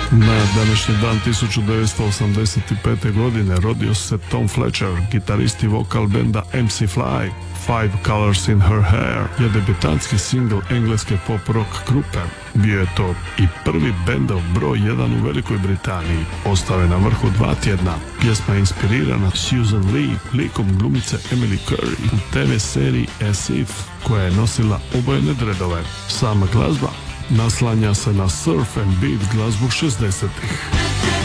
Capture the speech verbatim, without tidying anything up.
Na današnji dan tisuću devetsto osamdeset pete. godine rodio se Tom Fletcher, gitarist i vokal benda em si Fly. Five Colors in Her Hair je debutantski singl engleske pop-rock grupe. Bio je to i prvi bendov broj jedan u Velikoj Britaniji. Ostao je na vrhu dva tjedna. Pjesma je inspirirana Susan Lee, likom glumice Emily Curry u te ve seriji As If, koja je nosila obojene dredove. Sama glazba naslanja se na surf and beat glazbu šezdesetih.